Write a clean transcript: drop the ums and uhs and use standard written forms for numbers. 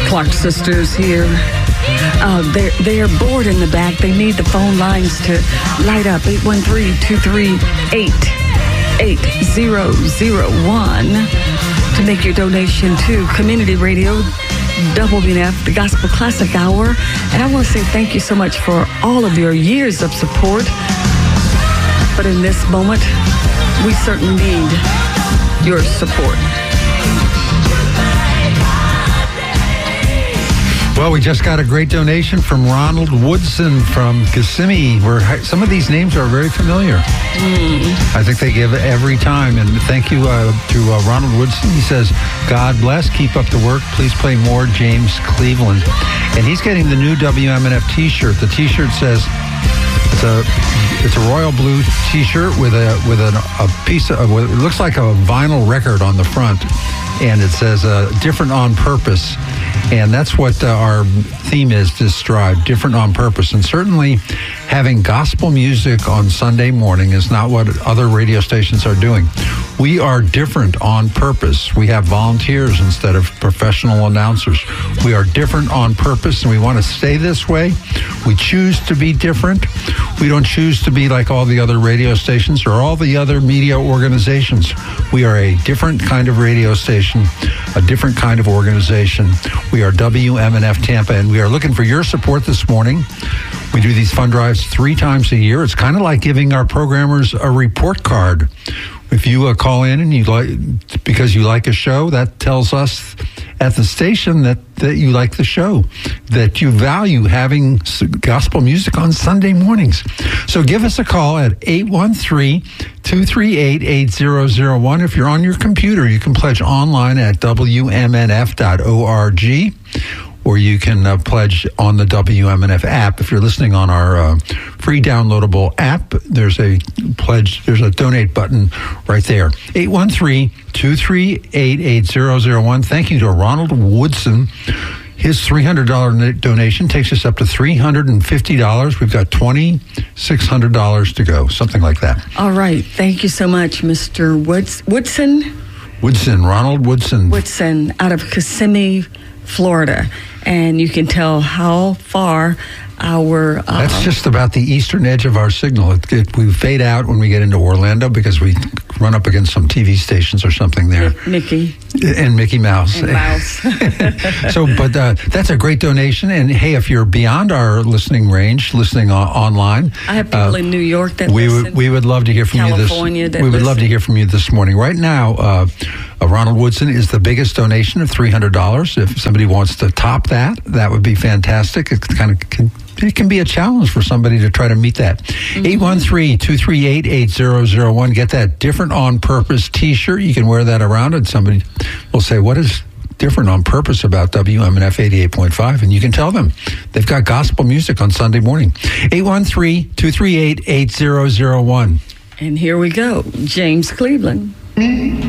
Clark sisters here. They're bored in the back. They need the phone lines to light up. 813-238-8001 to make your donation to Community Radio WNF, the Gospel Classic Hour. And I want to say thank you so much for all of your years of support. But in this moment, we certainly need your support. Well, we just got a great donation from Ronald Woodson from Kissimmee, where some of these names are very familiar. I think they give every time. And thank you to Ronald Woodson. He says, God bless, keep up the work. Please play more James Cleveland. And he's getting the new WMNF T-shirt. The T-shirt says, it's a royal blue T-shirt with a piece of, it looks like a vinyl record on the front. And it says, different on purpose. And that's what our theme is to strive, different on purpose. And certainly having gospel music on Sunday morning is not what other radio stations are doing. We are different on purpose. We have volunteers instead of professional announcers. We are different on purpose, and we want to stay this way. We choose to be different. We don't choose to be like all the other radio stations or all the other media organizations. We are a different kind of radio station, a different kind of organization. We are WMNF Tampa, and we are looking for your support this morning. We do these fund drives 3 times a year. It's kind of like giving our programmers a report card. If you call in and because you like a show, that tells us at the station that you like the show, that you value having gospel music on Sunday mornings. So give us a call at 813-238-8001. If you're on your computer, you can pledge online at WMNF.org. Or you can pledge on the WMNF app. If you're listening on our free downloadable app, there's a pledge, there's a donate button right there. 813-238-8001. Thank you to Ronald Woodson. His $300 donation takes us up to $350. We've got $2,600 to go, something like that. All right. Thank you so much, Mr. Woodson. Woodson, Ronald Woodson. Woodson, out of Kissimmee, Florida. And you can tell how far our... That's just about the eastern edge of our signal. We fade out when we get into Orlando because we run up against some TV stations or something there. Mickey. And Mickey Mouse. And Mouse. But that's a great donation. And hey, if you're beyond our listening range, listening online... I have people in New York that listen. We would love to hear from California you we would love to hear from you this morning. Right now, Ronald Woodson is the biggest donation of $300. If somebody wants to top that would be fantastic. It can be a challenge for somebody to try to meet that. 813-238-8001. Get that different on purpose T-shirt. You can wear that around and somebody will say, what is different on purpose about WMNF 88.5? And you can tell them they've got gospel music on Sunday morning. 813-238-8001. And here we go. James Cleveland.